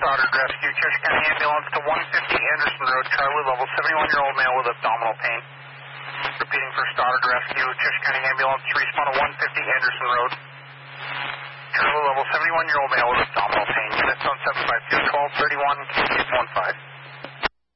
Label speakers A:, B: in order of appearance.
A: Stoddard Rescue, Cheshire County Ambulance to 150 Anderson Road, Charlie level 71-year-old male with abdominal pain. Repeating for Stoddard Rescue, Cheshire County Ambulance to respond to 150 Anderson Road. Charlie level 71-year-old male with abdominal pain. Units on 752, 1231, 15.